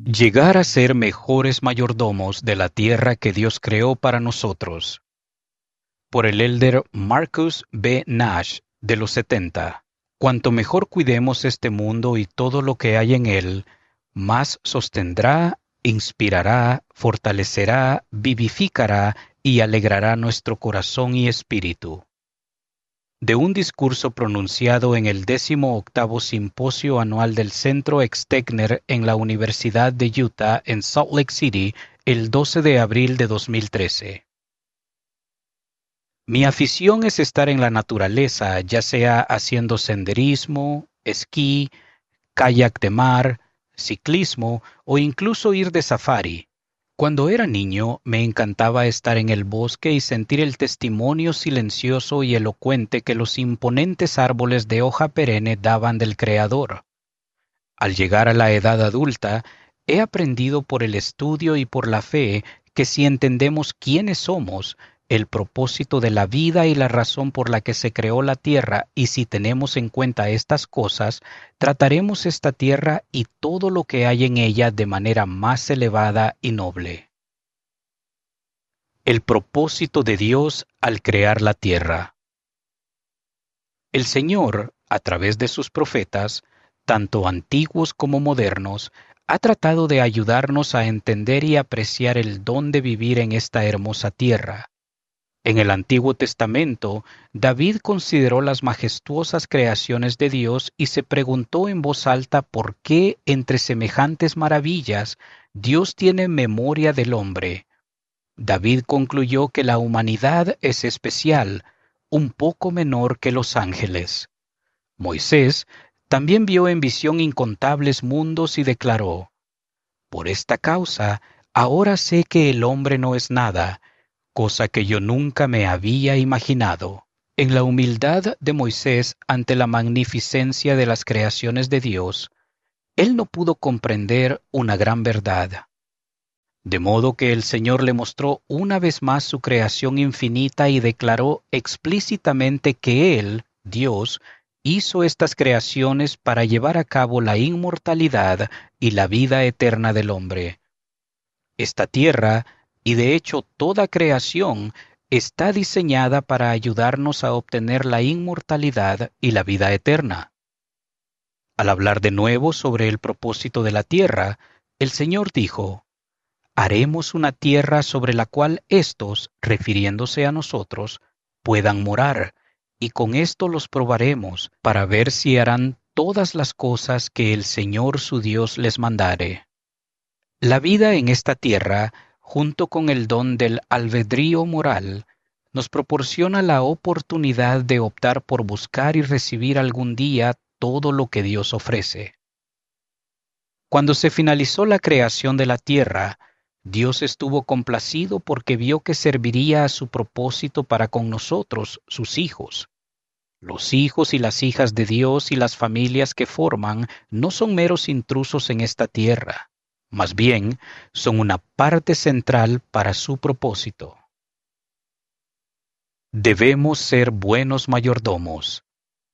Llegar a ser mejores mayordomos de la tierra que Dios creó para nosotros. Por el elder Marcus B. Nash, de los 70. Cuanto mejor cuidemos este mundo y todo lo que hay en él, más sostendrá, inspirará, fortalecerá, vivificará y alegrará nuestro corazón y espíritu. De un discurso pronunciado en el 18º Simposio Anual del Centro Extegner en la Universidad de Utah en Salt Lake City el 12 de abril de 2013. Mi afición es estar en la naturaleza, ya sea haciendo senderismo, esquí, kayak de mar, ciclismo o incluso ir de safari. Cuando era niño, me encantaba estar en el bosque y sentir el testimonio silencioso y elocuente que los imponentes árboles de hoja perenne daban del Creador. Al llegar a la edad adulta, he aprendido por el estudio y por la fe que si entendemos quiénes somos, el propósito de la vida y la razón por la que se creó la tierra, y si tenemos en cuenta estas cosas, trataremos esta tierra y todo lo que hay en ella de manera más elevada y noble. El propósito de Dios al crear la tierra. El Señor, a través de sus profetas, tanto antiguos como modernos, ha tratado de ayudarnos a entender y apreciar el don de vivir en esta hermosa tierra. En el Antiguo Testamento, David consideró las majestuosas creaciones de Dios y se preguntó en voz alta por qué, entre semejantes maravillas, Dios tiene memoria del hombre. David concluyó que la humanidad es especial, un poco menor que los ángeles. Moisés también vio en visión incontables mundos y declaró: Por esta causa, ahora sé que el hombre no es nada, cosa que yo nunca me había imaginado. En la humildad de Moisés ante la magnificencia de las creaciones de Dios, él no pudo comprender una gran verdad. De modo que el Señor le mostró una vez más su creación infinita y declaró explícitamente que Él, Dios, hizo estas creaciones para llevar a cabo la inmortalidad y la vida eterna del hombre. Esta tierra, y de hecho toda creación, está diseñada para ayudarnos a obtener la inmortalidad y la vida eterna. Al hablar de nuevo sobre el propósito de la tierra, el Señor dijo: Haremos una tierra sobre la cual éstos, refiriéndose a nosotros, puedan morar, y con esto los probaremos, para ver si harán todas las cosas que el Señor su Dios les mandare. La vida en esta tierra, junto con el don del albedrío moral, nos proporciona la oportunidad de optar por buscar y recibir algún día todo lo que Dios ofrece. Cuando se finalizó la creación de la tierra, Dios estuvo complacido porque vio que serviría a su propósito para con nosotros, sus hijos. Los hijos y las hijas de Dios y las familias que forman no son meros intrusos en esta tierra, más bien son una parte central para su propósito. Debemos ser buenos mayordomos.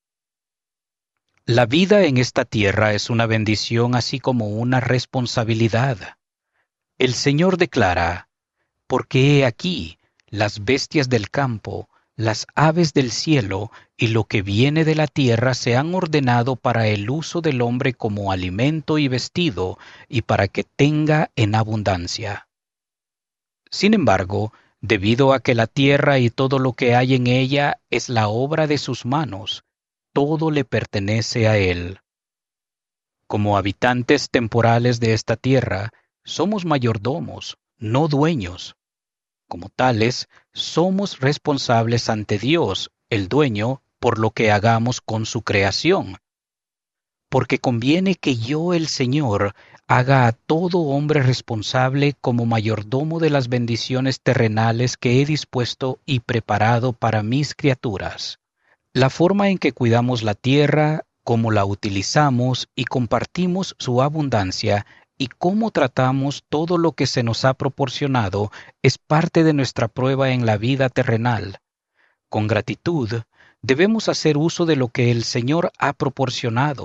La vida en esta tierra es una bendición así como una responsabilidad. El Señor declara: Porque he aquí, las bestias del campo, las aves del cielo y lo que viene de la tierra se han ordenado para el uso del hombre como alimento y vestido, y para que tenga en abundancia. Sin embargo, debido a que la tierra y todo lo que hay en ella es la obra de sus manos, todo le pertenece a Él. Como habitantes temporales de esta tierra, somos mayordomos, no dueños. Como tales, somos responsables ante Dios, el dueño, por lo que hagamos con su creación. Porque conviene que yo, el Señor, haga a todo hombre responsable como mayordomo de las bendiciones terrenales que he dispuesto y preparado para mis criaturas. La forma en que cuidamos la tierra, cómo la utilizamos y compartimos su abundancia, y cómo tratamos todo lo que se nos ha proporcionado es parte de nuestra prueba en la vida terrenal. Con gratitud, debemos hacer uso de lo que el Señor ha proporcionado,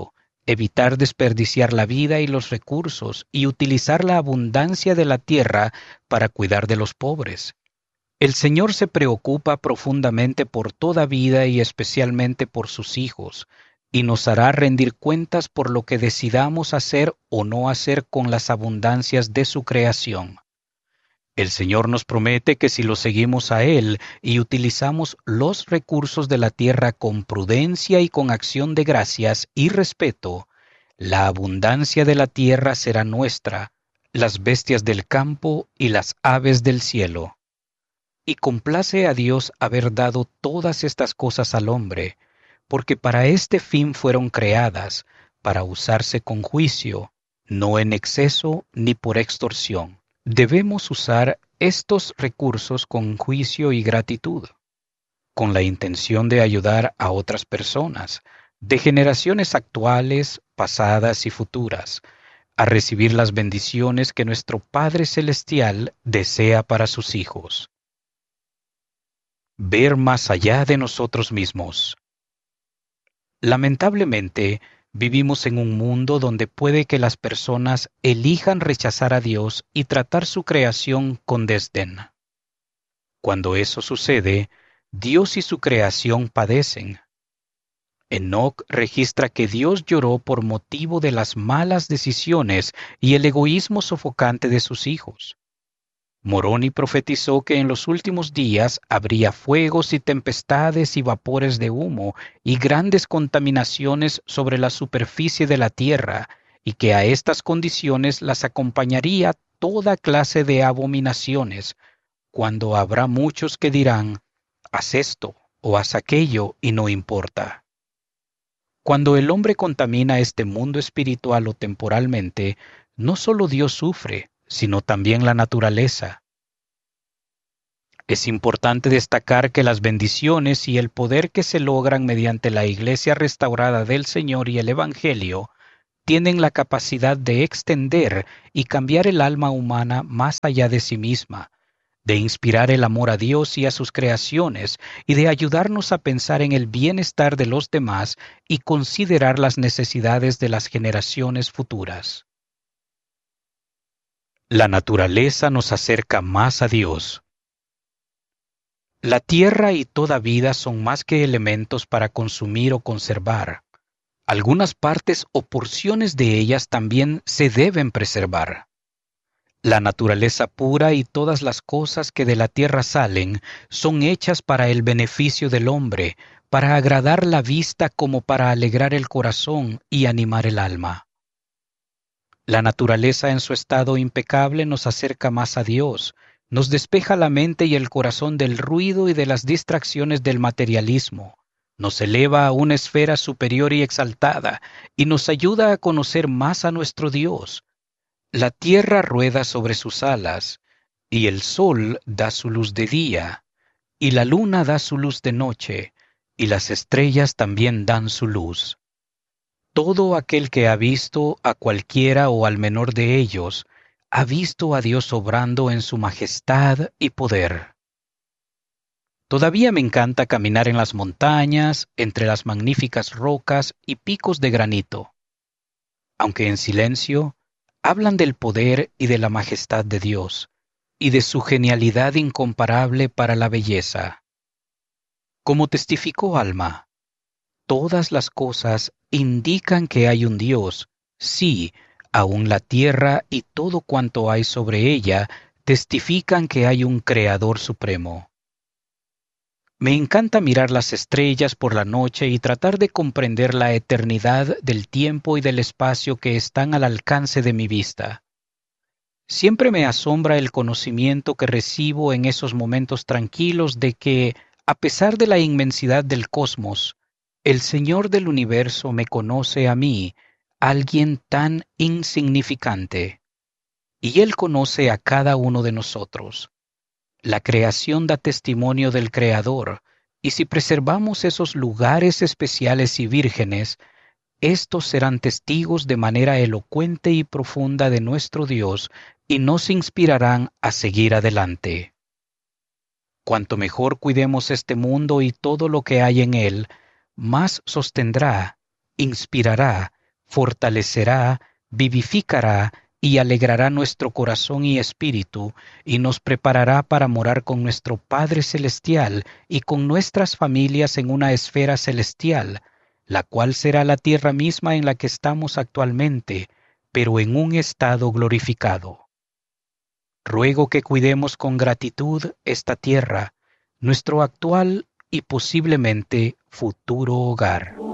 evitar desperdiciar la vida y los recursos y utilizar la abundancia de la tierra para cuidar de los pobres. El Señor se preocupa profundamente por toda vida y especialmente por sus hijos, y nos hará rendir cuentas por lo que decidamos hacer o no hacer con las abundancias de su creación. El Señor nos promete que si lo seguimos a Él y utilizamos los recursos de la tierra con prudencia y con acción de gracias y respeto, la abundancia de la tierra será nuestra, las bestias del campo y las aves del cielo. Y complace a Dios haber dado todas estas cosas al hombre, porque para este fin fueron creadas, para usarse con juicio, no en exceso ni por extorsión. Debemos usar estos recursos con juicio y gratitud, con la intención de ayudar a otras personas, de generaciones actuales, pasadas y futuras, a recibir las bendiciones que nuestro Padre Celestial desea para sus hijos. Ver más allá de nosotros mismos. Lamentablemente, vivimos en un mundo donde puede que las personas elijan rechazar a Dios y tratar su creación con desdén. Cuando eso sucede, Dios y su creación padecen. Enoc registra que Dios lloró por motivo de las malas decisiones y el egoísmo sofocante de sus hijos. Moroni profetizó que en los últimos días habría fuegos y tempestades y vapores de humo y grandes contaminaciones sobre la superficie de la tierra, y que a estas condiciones las acompañaría toda clase de abominaciones, cuando habrá muchos que dirán, haz esto o haz aquello y no importa. Cuando el hombre contamina este mundo espiritual o temporalmente, no solo Dios sufre, sino también la naturaleza. Es importante destacar que las bendiciones y el poder que se logran mediante la Iglesia restaurada del Señor y el Evangelio tienen la capacidad de extender y cambiar el alma humana más allá de sí misma, de inspirar el amor a Dios y a sus creaciones y de ayudarnos a pensar en el bienestar de los demás y considerar las necesidades de las generaciones futuras. La naturaleza nos acerca más a Dios. La tierra y toda vida son más que elementos para consumir o conservar. Algunas partes o porciones de ellas también se deben preservar. La naturaleza pura y todas las cosas que de la tierra salen son hechas para el beneficio del hombre, para agradar la vista como para alegrar el corazón y animar el alma. La naturaleza en su estado impecable nos acerca más a Dios, nos despeja la mente y el corazón del ruido y de las distracciones del materialismo, nos eleva a una esfera superior y exaltada y nos ayuda a conocer más a nuestro Dios. La tierra rueda sobre sus alas, y el sol da su luz de día, y la luna da su luz de noche, y las estrellas también dan su luz. Todo aquel que ha visto a cualquiera o al menor de ellos, ha visto a Dios obrando en su majestad y poder. Todavía me encanta caminar en las montañas, entre las magníficas rocas y picos de granito. Aunque en silencio, hablan del poder y de la majestad de Dios, y de su genialidad incomparable para la belleza. Como testificó Alma, todas las cosas indican que hay un Dios, sí, aun la tierra y todo cuanto hay sobre ella testifican que hay un Creador supremo. Me encanta mirar las estrellas por la noche y tratar de comprender la eternidad del tiempo y del espacio que están al alcance de mi vista. Siempre me asombra el conocimiento que recibo en esos momentos tranquilos de que, a pesar de la inmensidad del cosmos, el Señor del universo me conoce a mí, alguien tan insignificante, y Él conoce a cada uno de nosotros. La creación da testimonio del Creador, y si preservamos esos lugares especiales y vírgenes, estos serán testigos de manera elocuente y profunda de nuestro Dios y nos inspirarán a seguir adelante. Cuanto mejor cuidemos este mundo y todo lo que hay en él, más sostendrá, inspirará, fortalecerá, vivificará y alegrará nuestro corazón y espíritu, y nos preparará para morar con nuestro Padre Celestial y con nuestras familias en una esfera celestial, la cual será la tierra misma en la que estamos actualmente, pero en un estado glorificado. Ruego que cuidemos con gratitud esta tierra, nuestro actual y posiblemente futuro hogar.